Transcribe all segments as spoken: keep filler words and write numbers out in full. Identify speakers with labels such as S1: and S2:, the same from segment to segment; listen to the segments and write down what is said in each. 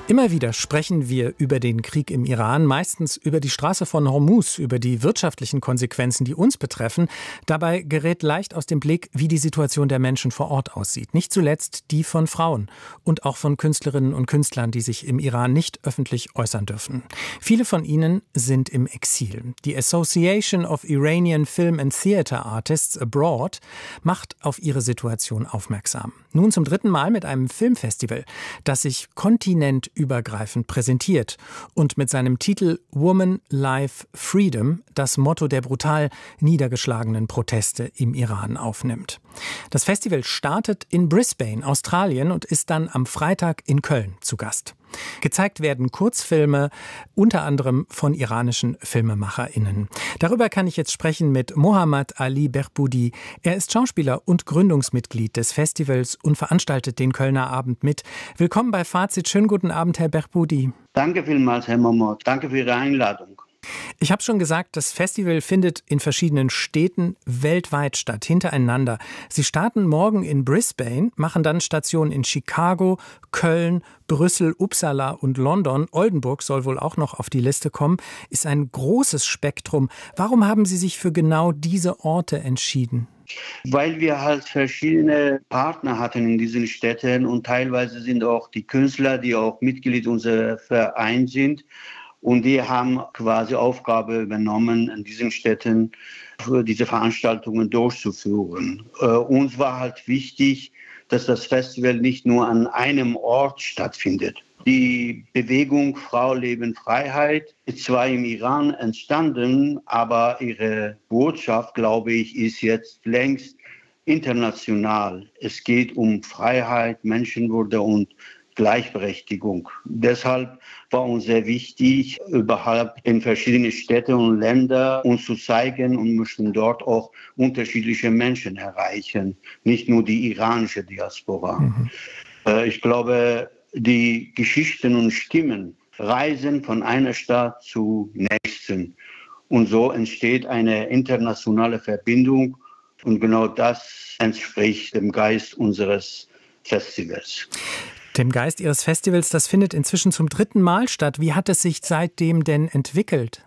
S1: Immer wieder sprechen wir über den Krieg im Iran, meistens über die Straße von Hormuz, über die wirtschaftlichen Konsequenzen, die uns betreffen. Dabei gerät leicht aus dem Blick, wie die Situation der Menschen vor Ort aussieht. Nicht zuletzt die von Frauen und auch von Künstlerinnen und Künstlern, die sich im Iran nicht öffentlich äußern dürfen. Viele von ihnen sind im Exil. Die Association of Iranian Film and Theatre Artists Abroad macht auf ihre Situation aufmerksam. Nun zum dritten Mal mit einem Filmfestival, das sich kontinentübergreifend präsentiert und mit seinem Titel Woman, Life, Freedom das Motto der brutal niedergeschlagenen Proteste im Iran aufnimmt. Das Festival startet in Brisbane, Australien, und ist dann am Freitag in Köln zu Gast. Gezeigt werden Kurzfilme, unter anderem von iranischen FilmemacherInnen. Darüber kann ich jetzt sprechen mit Mohammad Ali Behboudi. Er ist Schauspieler und Gründungsmitglied des Festivals und veranstaltet den Kölner Abend mit. Willkommen bei Fazit. Schönen guten Abend, Herr Behboudi.
S2: Danke vielmals, Herr Momot. Danke für Ihre Einladung.
S1: Ich habe schon gesagt, das Festival findet in verschiedenen Städten weltweit statt, hintereinander. Sie starten morgen in Brisbane, machen dann Stationen in Chicago, Köln, Brüssel, Uppsala und London. Oldenburg soll wohl auch noch auf die Liste kommen. Ist ein großes Spektrum. Warum haben Sie sich für genau diese Orte entschieden?
S2: Weil wir halt verschiedene Partner hatten in diesen Städten und teilweise sind auch die Künstler, die auch Mitglied unseres Vereins sind. Und die haben quasi Aufgabe übernommen, in diesen Städten diese Veranstaltungen durchzuführen. Äh, uns war halt wichtig, dass das Festival nicht nur an einem Ort stattfindet. Die Bewegung Frau, Leben, Freiheit ist zwar im Iran entstanden, aber ihre Botschaft, glaube ich, ist jetzt längst international. Es geht um Freiheit, Menschenwürde und Gleichberechtigung. Deshalb war uns sehr wichtig, überhaupt in verschiedene Städte und Länder uns zu zeigen und möchten dort auch unterschiedliche Menschen erreichen, nicht nur die iranische Diaspora. Mhm. Äh, ich glaube, die Geschichten und Stimmen reisen von einer Stadt zur nächsten. Und so entsteht eine internationale Verbindung und genau das entspricht dem Geist unseres Festivals.
S1: Dem Geist Ihres Festivals, das findet inzwischen zum dritten Mal statt. Wie hat es sich seitdem denn entwickelt?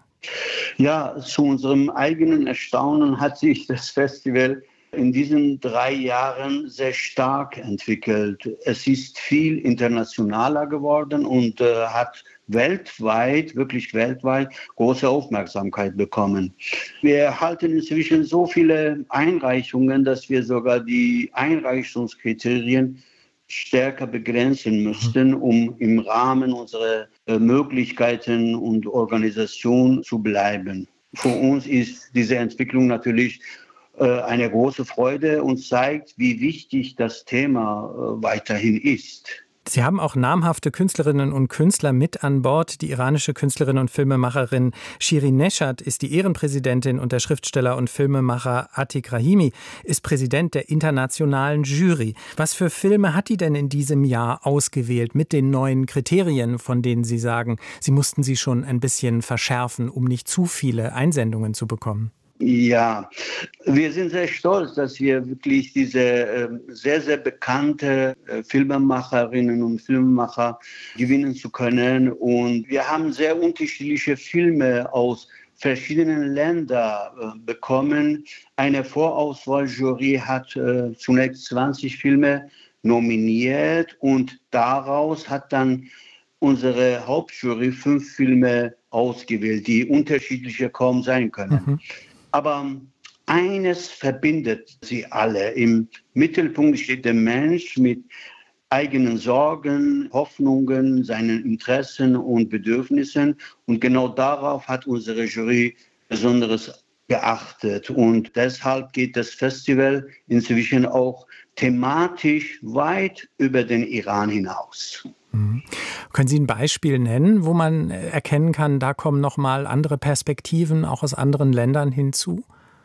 S2: Ja, zu unserem eigenen Erstaunen hat sich das Festival in diesen drei Jahren sehr stark entwickelt. Es ist viel internationaler geworden und äh, hat weltweit, wirklich weltweit, große Aufmerksamkeit bekommen. Wir erhalten inzwischen so viele Einreichungen, dass wir sogar die Einreichungskriterien stärker begrenzen müssten, um im Rahmen unserer äh, Möglichkeiten und Organisation zu bleiben. Für uns ist diese Entwicklung natürlich äh, eine große Freude und zeigt, wie wichtig das Thema äh, weiterhin ist.
S1: Sie haben auch namhafte Künstlerinnen und Künstler mit an Bord. Die iranische Künstlerin und Filmemacherin Shirin Neshat ist die Ehrenpräsidentin und der Schriftsteller und Filmemacher Atik Rahimi ist Präsident der internationalen Jury. Was für Filme hat die denn in diesem Jahr ausgewählt mit den neuen Kriterien, von denen Sie sagen, Sie mussten sie schon ein bisschen verschärfen, um nicht zu viele Einsendungen zu bekommen?
S2: Ja, wir sind sehr stolz, dass wir wirklich diese äh, sehr, sehr bekannte äh, Filmemacherinnen und Filmemacher gewinnen zu können. Und wir haben sehr unterschiedliche Filme aus verschiedenen Ländern äh, bekommen. Eine Vorauswahljury hat äh, zunächst zwanzig Filme nominiert und daraus hat dann unsere Hauptjury fünf Filme ausgewählt, die unterschiedlicher kaum sein können. Mhm. Aber eines verbindet sie alle. Im Mittelpunkt steht der Mensch mit eigenen Sorgen, Hoffnungen, seinen Interessen und Bedürfnissen. Und genau darauf hat unsere Jury Besonderes geachtet. Und deshalb geht das Festival inzwischen auch thematisch weit über den Iran hinaus.
S1: Mhm. Können Sie ein Beispiel nennen, wo man erkennen kann, da kommen noch mal andere Perspektiven auch aus anderen Ländern hinzu?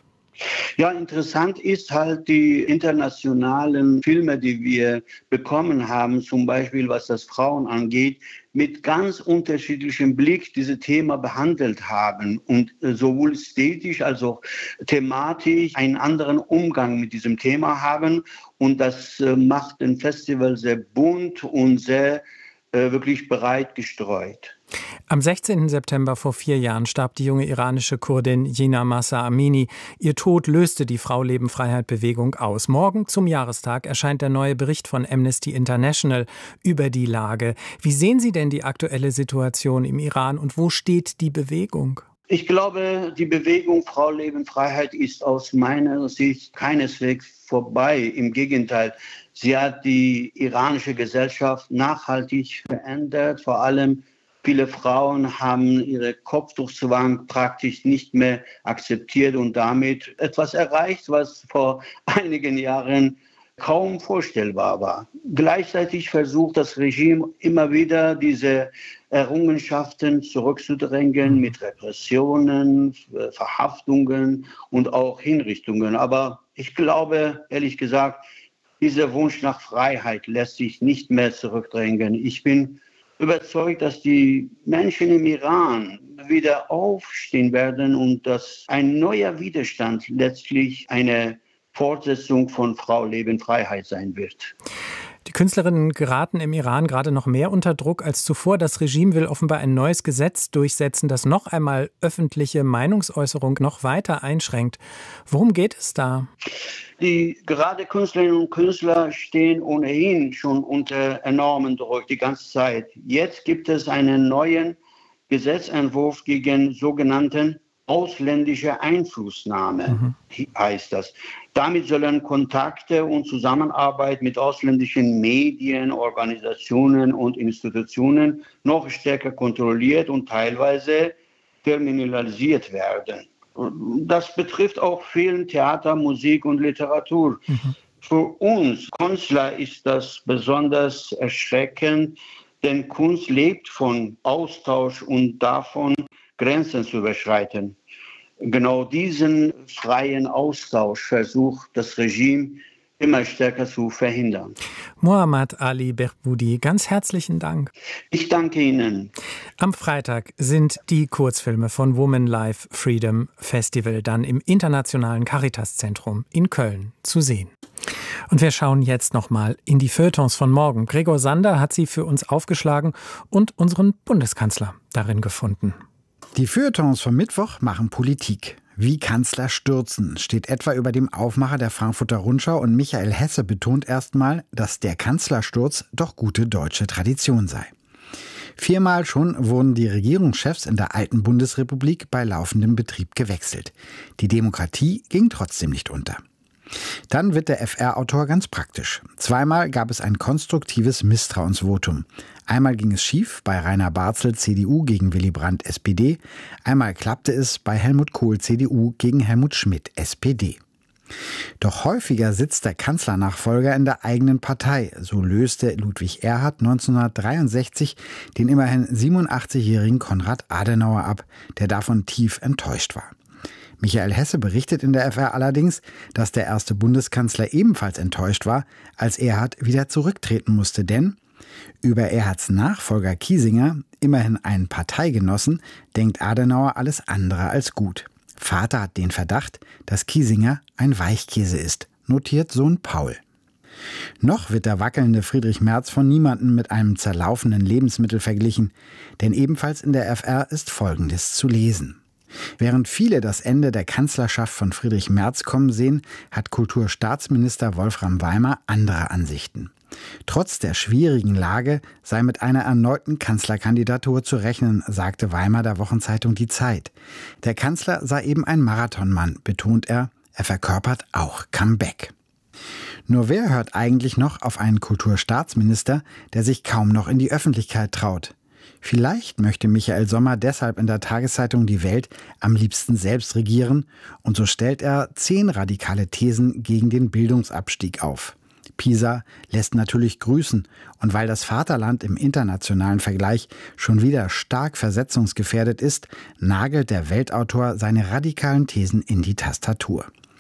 S2: Ja, interessant ist halt die internationalen Filme, die wir bekommen haben, zum Beispiel was das Frauen angeht, mit ganz unterschiedlichem Blick dieses Thema behandelt haben und sowohl ästhetisch als auch thematisch einen anderen Umgang mit diesem Thema haben. Und das macht ein Festival sehr bunt und sehr äh, wirklich breit gestreut.
S1: Am sechzehnten September vor vier Jahren starb die junge iranische Kurdin Jina Mahsa Amini. Ihr Tod löste die Frau-Leben-Freiheit-Bewegung aus. Morgen zum Jahrestag erscheint der neue Bericht von Amnesty International über die Lage. Wie sehen Sie denn die aktuelle Situation im Iran und wo steht die Bewegung?
S2: Ich glaube, die Bewegung Frau, Leben, Freiheit ist aus meiner Sicht keineswegs vorbei. Im Gegenteil, sie hat die iranische Gesellschaft nachhaltig verändert. Vor allem viele Frauen haben ihre Kopftuchzwang praktisch nicht mehr akzeptiert und damit etwas erreicht, was vor einigen Jahren kaum vorstellbar war. Gleichzeitig versucht das Regime immer wieder, diese Errungenschaften zurückzudrängen mit Repressionen, Verhaftungen und auch Hinrichtungen. Aber ich glaube, ehrlich gesagt, dieser Wunsch nach Freiheit lässt sich nicht mehr zurückdrängen. Ich bin überzeugt, dass die Menschen im Iran wieder aufstehen werden und dass ein neuer Widerstand letztlich eine Fortsetzung von Frau, Leben, Freiheit sein wird.
S1: Die Künstlerinnen geraten im Iran gerade noch mehr unter Druck als zuvor. Das Regime will offenbar ein neues Gesetz durchsetzen, das noch einmal öffentliche Meinungsäußerung noch weiter einschränkt. Worum geht es da?
S2: Die gerade Künstlerinnen und Künstler stehen ohnehin schon unter enormen Druck die ganze Zeit. Jetzt gibt es einen neuen Gesetzentwurf gegen sogenannten ausländische Einflussnahme, mhm. heißt das. Damit sollen Kontakte und Zusammenarbeit mit ausländischen Medien, Organisationen und Institutionen noch stärker kontrolliert und teilweise kriminalisiert werden. Das betrifft auch Film, Theater, Musik und Literatur. Mhm. Für uns Künstler ist das besonders erschreckend, denn Kunst lebt von Austausch und davon, Grenzen zu überschreiten. Genau diesen freien Austausch versucht das Regime immer stärker zu verhindern.
S1: Mohammad Ali Behboudi, ganz herzlichen Dank.
S2: Ich danke Ihnen.
S1: Am Freitag sind die Kurzfilme von Women Life Freedom Festival dann im Internationalen Caritas-Zentrum in Köln zu sehen. Und wir schauen jetzt nochmal in die Feuilletons von morgen. Gregor Sander hat sie für uns aufgeschlagen und unseren Bundeskanzler darin gefunden.
S3: Die Feuilletons vom Mittwoch machen Politik. Wie Kanzler stürzen, steht etwa über dem Aufmacher der Frankfurter Rundschau, und Michael Hesse betont erstmal, dass der Kanzlersturz doch gute deutsche Tradition sei. Viermal schon wurden die Regierungschefs in der alten Bundesrepublik bei laufendem Betrieb gewechselt. Die Demokratie ging trotzdem nicht unter. Dann wird der F R-Autor ganz praktisch. Zweimal gab es ein konstruktives Misstrauensvotum. Einmal ging es schief bei Rainer Barzel C D U gegen Willy Brandt S P D. Einmal klappte es bei Helmut Kohl C D U gegen Helmut Schmidt S P D. Doch häufiger sitzt der Kanzlernachfolger in der eigenen Partei. So löste Ludwig Erhard neunzehnhundertdreiundsechzig den immerhin siebenundachtzigjährigen Konrad Adenauer ab, der davon tief enttäuscht war. Michael Hesse berichtet in der F R allerdings, dass der erste Bundeskanzler ebenfalls enttäuscht war, als Erhard wieder zurücktreten musste, denn über Erhards Nachfolger Kiesinger, immerhin einen Parteigenossen, denkt Adenauer alles andere als gut. Vater hat den Verdacht, dass Kiesinger ein Weichkäse ist, notiert Sohn Paul. Noch wird der wackelnde Friedrich Merz von niemandem mit einem zerlaufenden Lebensmittel verglichen, denn ebenfalls in der F R ist Folgendes zu lesen. Während viele das Ende der Kanzlerschaft von Friedrich Merz kommen sehen, hat Kulturstaatsminister Wolfram Weimer andere Ansichten. Trotz der schwierigen Lage sei mit einer erneuten Kanzlerkandidatur zu rechnen, sagte Weimer der Wochenzeitung Die Zeit. Der Kanzler sei eben ein Marathonmann, betont er, er verkörpert auch Comeback. Nur wer hört eigentlich noch auf einen Kulturstaatsminister, der sich kaum noch in die Öffentlichkeit traut? Vielleicht möchte Michael Sommer deshalb in der Tageszeitung Die Welt am liebsten selbst regieren, und so stellt er zehn radikale Thesen gegen den Bildungsabstieg auf. Pisa lässt natürlich grüßen, und weil das Vaterland im internationalen Vergleich schon wieder stark versetzungsgefährdet ist, nagelt der Weltautor seine radikalen Thesen in die Tastatur.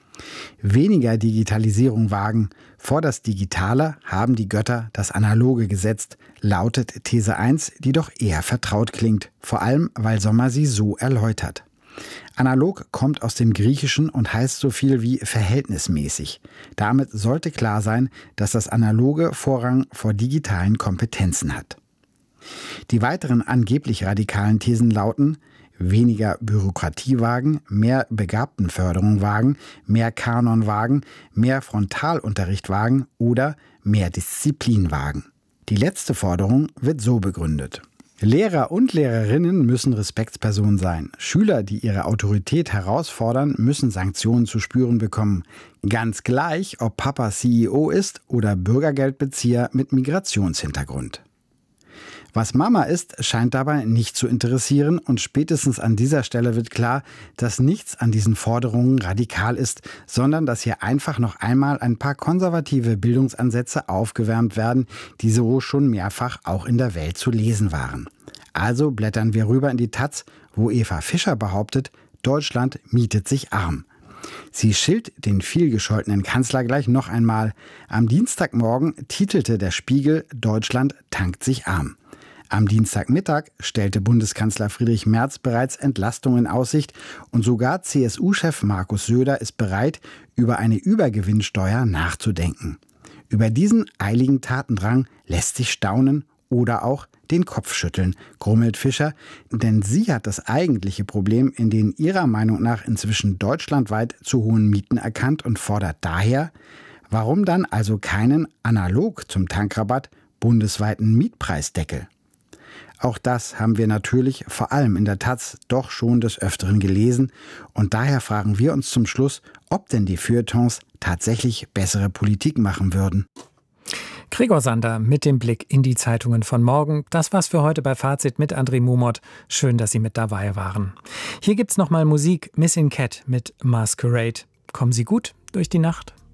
S3: Weniger Digitalisierung wagen, vor das Digitale haben die Götter das Analoge gesetzt, lautet These eins, die doch eher vertraut klingt, vor allem weil Sommer sie so erläutert. Analog kommt aus dem Griechischen und heißt so viel wie verhältnismäßig. Damit sollte klar sein, dass das Analoge Vorrang vor digitalen Kompetenzen hat. Die weiteren angeblich radikalen Thesen lauten: weniger Bürokratiewagen, mehr Begabtenförderung wagen, mehr Kanon wagen, mehr Frontalunterricht wagen oder mehr Disziplin wagen. Die letzte Forderung wird so begründet: Lehrer und Lehrerinnen müssen Respektspersonen sein. Schüler, die ihre Autorität herausfordern, müssen Sanktionen zu spüren bekommen. Ganz gleich, ob Papa C E O ist oder Bürgergeldbezieher mit Migrationshintergrund. Was Mama ist, scheint dabei nicht zu interessieren, und spätestens an dieser Stelle wird klar, dass nichts an diesen Forderungen radikal ist, sondern dass hier einfach noch einmal ein paar konservative Bildungsansätze aufgewärmt werden, die so schon mehrfach auch in der Welt zu lesen waren. Also blättern wir rüber in die Taz, wo Eva Fischer behauptet, Deutschland mietet sich arm. Sie schilt den vielgescholtenen Kanzler gleich noch einmal. Am Dienstagmorgen titelte der Spiegel, Deutschland tankt sich arm. Am Dienstagmittag stellte Bundeskanzler Friedrich Merz bereits Entlastung in Aussicht, und sogar C S U-Chef Markus Söder ist bereit, über eine Übergewinnsteuer nachzudenken. Über diesen eiligen Tatendrang lässt sich staunen oder auch den Kopf schütteln, grummelt Fischer, denn sie hat das eigentliche Problem in den ihrer Meinung nach inzwischen deutschlandweit zu hohen Mieten erkannt und fordert daher: warum dann also keinen, analog zum Tankrabatt, bundesweiten Mietpreisdeckel? Auch das haben wir natürlich vor allem in der Taz doch schon des Öfteren gelesen, und daher fragen wir uns zum Schluss, ob denn die Feuilletons tatsächlich bessere Politik machen würden.
S1: Gregor Sander mit dem Blick in die Zeitungen von morgen. Das war's für heute bei Fazit mit André Mumot. Schön, dass Sie mit dabei waren. Hier gibt's nochmal Musik, Missing Cat mit Masquerade. Kommen Sie gut durch die Nacht.